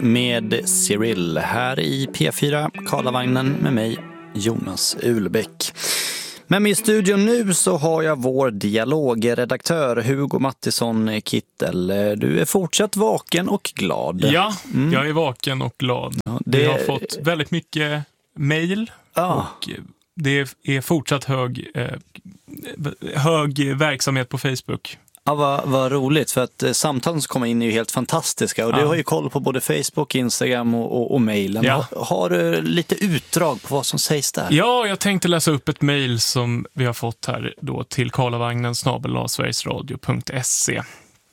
med Cyril här i P4 Karlavagnen med mig, Jonas Ulbäck. Med mig i studion nu så har jag vår dialogredaktör Hugo Mattisson Kittel. Du är fortsatt vaken och glad. Ja, jag är vaken och glad. Ja, vi har fått väldigt mycket mejl och det är fortsatt hög verksamhet på Facebook. Ja, vad roligt, för att samtalen som kommer in är ju helt fantastiska och du har ju koll på både Facebook, Instagram och mejlen. Ja. Har du lite utdrag på vad som sägs där? Ja, jag tänkte läsa upp ett mejl som vi har fått här då till karlavagnen@sverigesradio.se.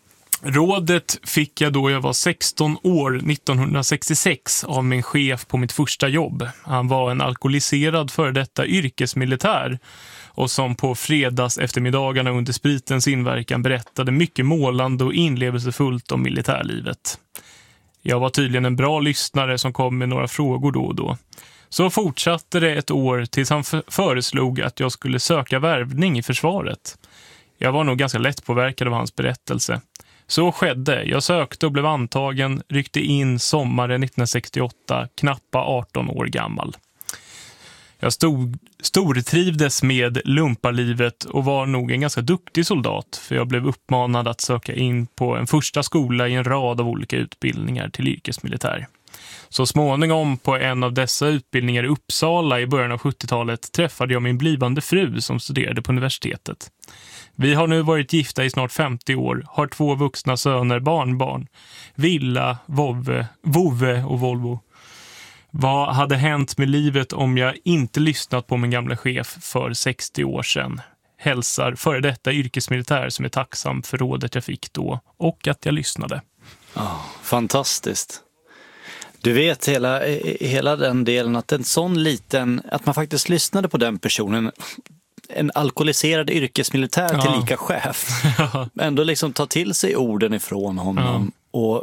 Rådet fick jag då jag var 16 år 1966 av min chef på mitt första jobb. Han var en alkoholiserad före detta yrkesmilitär och som på fredags eftermiddagarna under spritens inverkan berättade mycket målande och inlevelsefullt om militärlivet. Jag var tydligen en bra lyssnare som kom med några frågor då och då. Så fortsatte det ett år tills han föreslog att jag skulle söka värvning i försvaret. Jag var nog ganska lättpåverkad av hans berättelse. Så skedde. Jag sökte och blev antagen, ryckte in sommaren 1968, knappa 18 år gammal. Jag stortrivdes med lumparlivet och var nog en ganska duktig soldat, för jag blev uppmanad att söka in på en första skola i en rad av olika utbildningar till yrkesmilitär. Så småningom på en av dessa utbildningar i Uppsala i början av 70-talet träffade jag min blivande fru som studerade på universitetet. Vi har nu varit gifta i snart 50 år, har 2 vuxna söner, barnbarn, villa, vovve och Volvo. Vad hade hänt med livet om jag inte lyssnat på min gamla chef för 60 år sedan? Hälsar före detta yrkesmilitär som är tacksam för rådet jag fick då och att jag lyssnade. Fantastiskt. Du vet hela den delen att en sån liten, att man faktiskt lyssnade på den personen, en alkoholiserad yrkesmilitär till lika chef. Ändå liksom ta till sig orden ifrån honom och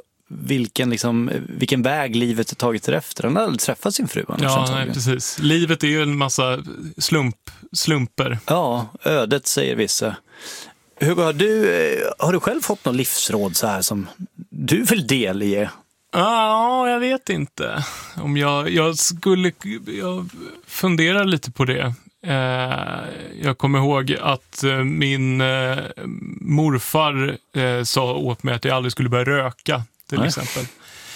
vilken väg livet har tagit efter. Han har aldrig träffat sin fru. Nej, precis. Livet är ju en massa slumper. Ja, ödet säger vissa. Hugo, har du själv fått något livsråd så här som du vill delge? Ja, jag vet inte. Om jag funderar lite på det. Jag kommer ihåg att min morfar sa åt mig att jag aldrig skulle börja röka, till exempel.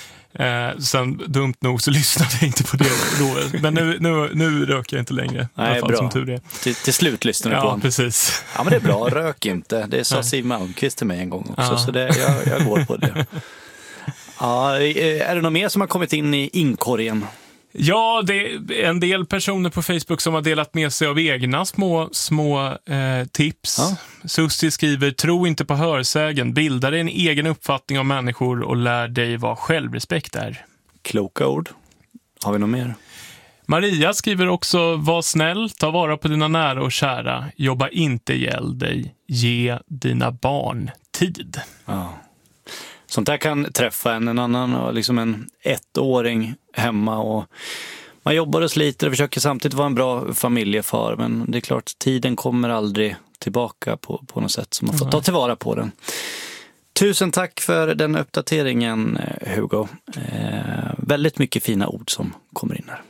Sen dumt nog så lyssnade jag inte på det då. Men nu röker jag inte längre. Nej, bra. Som tur är. Till slut lyssnar du på honom. Precis. Ja, men det är bra. Rök inte. Det sa Siw Malmkvist till mig en gång också. Så jag går på det. Ja, är det något mer som har kommit in i inkorgen? Ja, det är en del personer på Facebook som har delat med sig av egna små tips. Ja. Sussi skriver, tro inte på hörsägen, bilda dig en egen uppfattning om människor och lär dig vad självrespekt är. Kloka ord. Har vi något mer? Maria skriver också, var snäll, ta vara på dina nära och kära, jobba inte ihjäl dig, ge dina barn tid. Ja. Sånt där kan träffa en annan, liksom en 1-åring hemma och man jobbar och sliter och försöker samtidigt vara en bra familjefar, men det är klart, tiden kommer aldrig tillbaka på något sätt, så man får ta tillvara på den. Tusen tack för den uppdateringen, Hugo. Väldigt mycket fina ord som kommer in här.